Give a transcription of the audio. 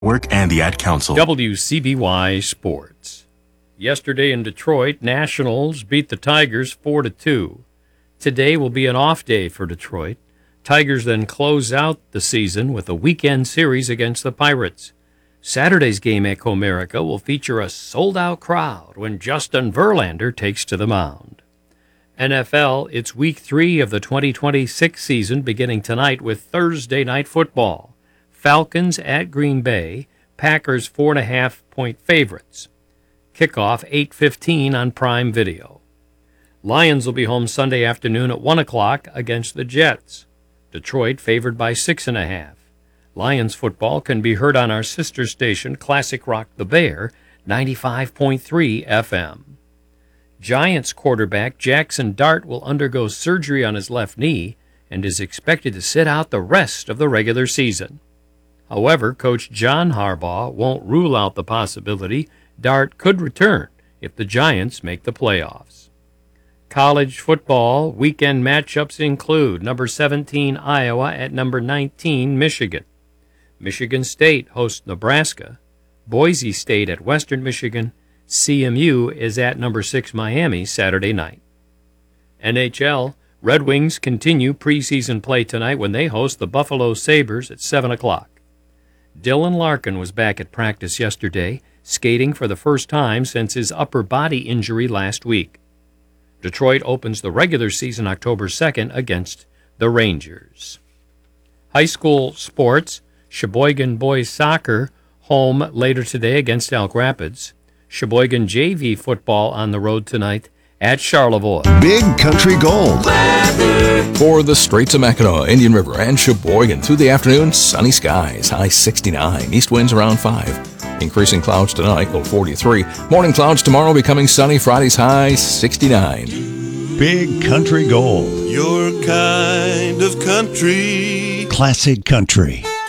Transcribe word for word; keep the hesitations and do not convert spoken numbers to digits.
Work and the Ad Council. W C B Y Sports. Yesterday in Detroit, Nationals beat the Tigers four to two. Today will be an off day for Detroit. Tigers then close out the season with a weekend series against the Pirates. Saturday's game at Comerica will feature a sold-out crowd when Justin Verlander takes to the mound. N F L, it's week three of the twenty twenty-six season beginning tonight with Thursday night football. Falcons at Green Bay, Packers four and a half point favorites. Kickoff eight fifteen on Prime Video. Lions will be home Sunday afternoon at one o'clock against the Jets. Detroit favored by six and a half. Lions football can be heard on our sister station, Classic Rock the Bear, ninety-five point three F M. Giants quarterback Jackson Dart will undergo surgery on his left knee and is expected to sit out the rest of the regular season. However, Coach John Harbaugh won't rule out the possibility Dart could return if the Giants make the playoffs. College football weekend matchups include number seventeen Iowa at number nineteen Michigan. Michigan State hosts Nebraska. Boise State at Western Michigan. C M U is at number six Miami Saturday night. N H L, Red Wings continue preseason play tonight when they host the Buffalo Sabres at seven o'clock. Dylan Larkin was back at practice yesterday, skating for the first time since his upper body injury last week. Detroit opens the regular season October second against the Rangers. High school sports, Sheboygan boys soccer home later today against Elk Rapids. Sheboygan J V football on the road tonight at Charlevoix. Big Country Gold. For the Straits of Mackinac, Indian River, and Sheboygan, through the afternoon, sunny skies, high sixty-nine, east winds around five. Increasing clouds tonight, low forty-three. Morning clouds tomorrow, becoming sunny, Friday's high sixty-nine. Big Country Gold. Your kind of country. Classic Country.